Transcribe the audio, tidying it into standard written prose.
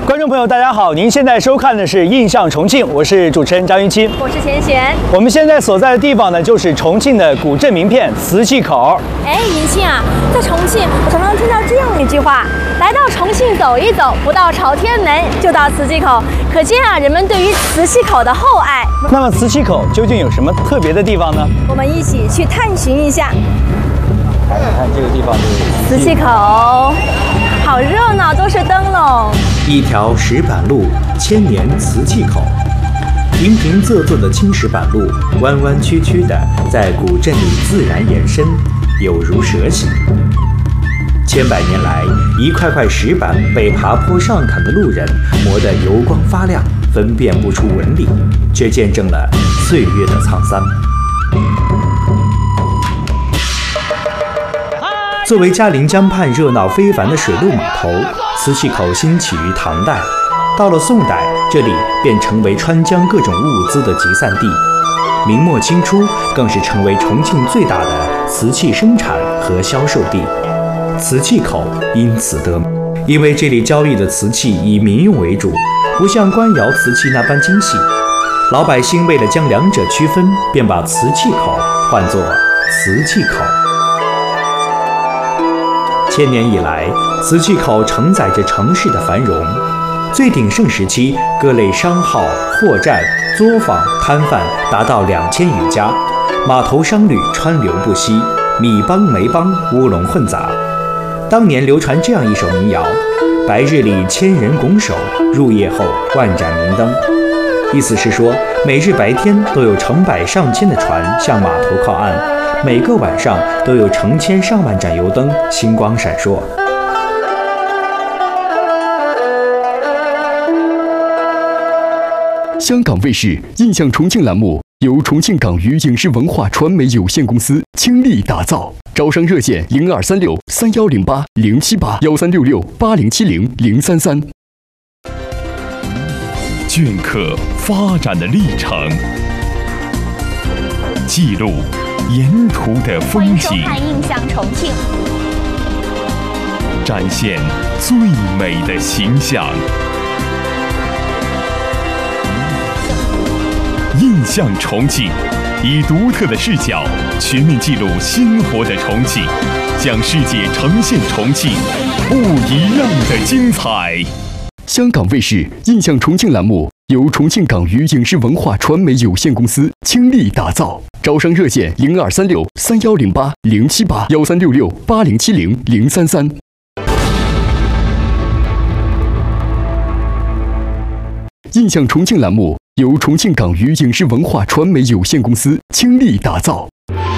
观众朋友，大家好，您现在收看的是《印象重庆》，我是主持人张云清， 我是钱璇。 我们现在所在的地方呢，就是重庆的古镇名片磁器口。 哎，云清啊，在重庆，我常常听到这样一句话：来到重庆走一走，不到朝天门就到磁器口。可见啊，人们对于磁器口的厚爱。 那么磁器口究竟有什么特别的地方呢？ 我们一起去探寻一下。 来看这个地方就是磁器口，好热闹，都是灯笼。 一条石板路，千年磁器口。平平仄仄的青石板路，弯弯曲曲的在古镇里自然延伸，有如蛇形。千百年来，一块块石板被爬坡上坎的路人磨得油光发亮，分辨不出纹理，却见证了岁月的沧桑。作为嘉陵江畔热闹非凡的水陆码头，磁器口兴起于唐代。到了宋代，这里便成为川江各种物资的集散地。明末清初，更是成为重庆最大的瓷器生产和销售地。磁器口因此得名，因为这里交易的瓷器以民用为主，不像官窑瓷器那般精细。老百姓为了将两者区分，便把瓷器口唤作瓷器口。千年以来，磁器口承载着城市的繁荣。最鼎盛时期，各类商号、货站、作坊、摊贩达到2000余家，码头商旅川流不息，米帮煤帮乌龙混杂。当年流传这样一首民谣：白日里千人拱手，入夜后万盏明灯。意思是说，每日白天都有成百上千的船向码头靠岸，每个晚上都有成千上万盏油灯星光闪烁。 香港卫视《印象重庆》栏目由重庆港娱影视文化传媒有限公司倾力打造，招商热线0236310807813668070033。 镌刻发展的历程，记录沿途的风景， 欢迎收看《印象重庆》， 展现最美的形象。印象重庆，以独特的视角全面记录鲜活的重庆，向世界呈现重庆不一样的精彩。 香港卫视《印象重庆》栏目由重庆港娱影视文化传媒有限公司倾力打造，招商热线0236310807813668070033。印象重庆栏目由重庆港娱影视文化传媒有限公司倾力打造。